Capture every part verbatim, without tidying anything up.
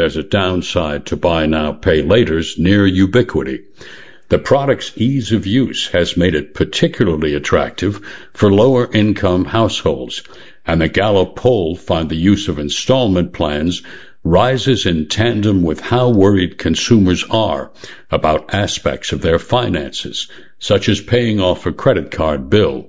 there's a downside to buy now, pay later's near ubiquity. The product's ease of use has made it particularly attractive for lower-income households, and the Gallup poll found the use of installment plans rises in tandem with how worried consumers are about aspects of their finances, such as paying off a credit card bill.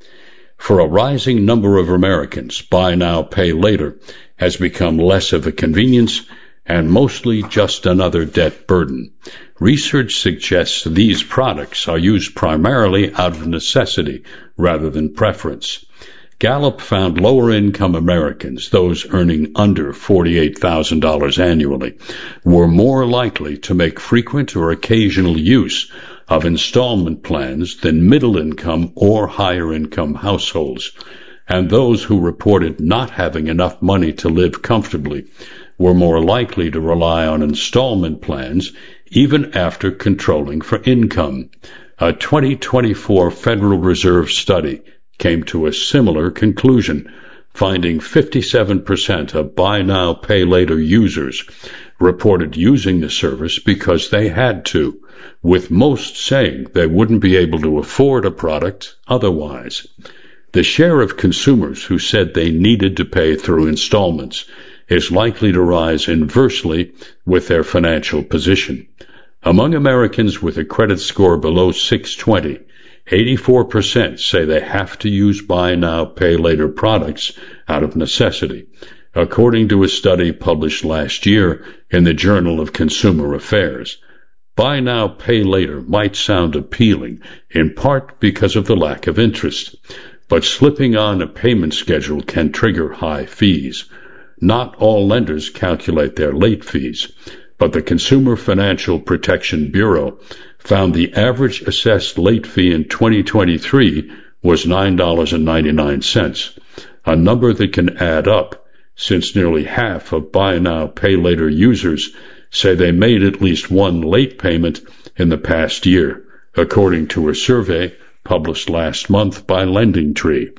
For a rising number of Americans, buy now, pay later has become less of a convenience and mostly just another debt burden. Research suggests these products are used primarily out of necessity rather than preference. Gallup found lower-income Americans, those earning under forty-eight thousand dollars annually, were more likely to make frequent or occasional use of installment plans than middle-income or higher-income households, and those who reported not having enough money to live comfortably were more likely to rely on installment plans even after controlling for income. A twenty twenty-four Federal Reserve study came to a similar conclusion, finding fifty-seven percent of buy now, pay later users reported using the service because they had to, with most saying they wouldn't be able to afford a product otherwise. The share of consumers who said they needed to pay through installments is likely to rise inversely with their financial position. Among Americans with a credit score below six twenty, eighty-four percent say they have to use buy now, pay later products out of necessity, according to a study published last year in the Journal of Consumer Affairs. Buy now, pay later might sound appealing, in part because of the lack of interest, but slipping on a payment schedule can trigger high fees. Not all lenders calculate their late fees, but the Consumer Financial Protection Bureau found the average assessed late fee in twenty twenty-three was nine dollars and ninety-nine cents, a number that can add up since nearly half of buy now, pay later users say they made at least one late payment in the past year, according to a survey published last month by LendingTree.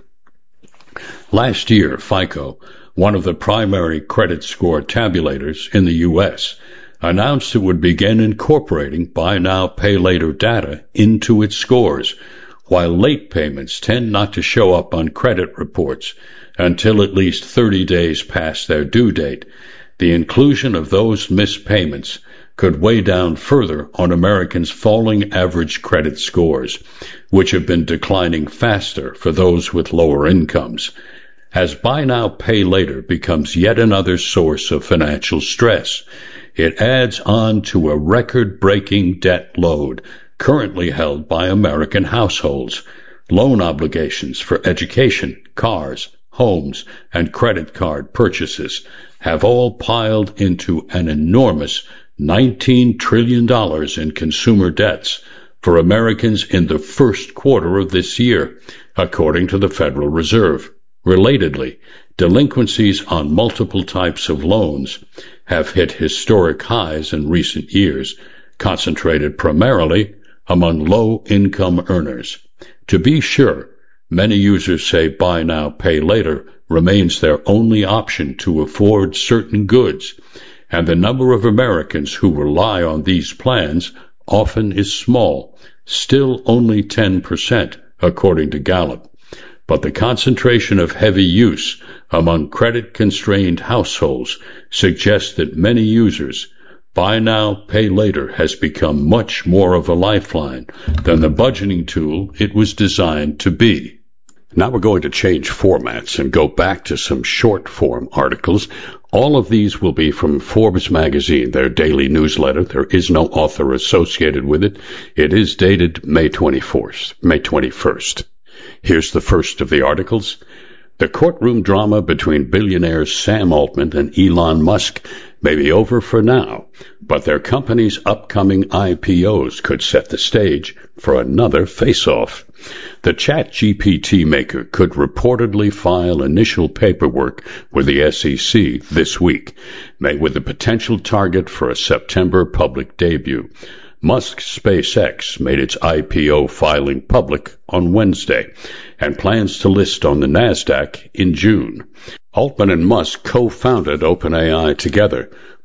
Last year, FICO, one of the primary credit score tabulators in the U S, announced it would begin incorporating buy now, pay later data into its scores, while late payments tend not to show up on credit reports until at least thirty days past their due date. The inclusion of those missed payments could weigh down further on Americans' falling average credit scores, which have been declining faster for those with lower incomes. As buy now, pay later becomes yet another source of financial stress, it adds on to a record-breaking debt load currently held by American households. Loan obligations for education, cars, homes, and credit card purchases have all piled into an enormous nineteen trillion dollars in consumer debts for Americans in the first quarter of this year, according to the Federal Reserve. Relatedly, delinquencies on multiple types of loans have hit historic highs in recent years, concentrated primarily among low-income earners. To be sure, many users say buy now, pay later remains their only option to afford certain goods, and the number of Americans who rely on these plans often is small, still only ten percent, according to Gallup. But the concentration of heavy use among credit-constrained households suggests that many users, buy now, pay later has become much more of a lifeline than the budgeting tool it was designed to be. Now we're going to change formats and go back to some short-form articles. All of these will be from Forbes magazine, their daily newsletter. There is no author associated with it. It is dated May twenty-fourth, May twenty-first. Here's the first of the articles. The courtroom drama between billionaires Sam Altman and Elon Musk may be over for now, but their company's upcoming I P Os could set the stage for another face-off. The ChatGPT maker could reportedly file initial paperwork with the S E C this week, with the potential target for a September public debut. Musk's SpaceX made its I P O filing public on Wednesday and plans to list on the NASDAQ in June. Altman and Musk co-founded OpenAI together,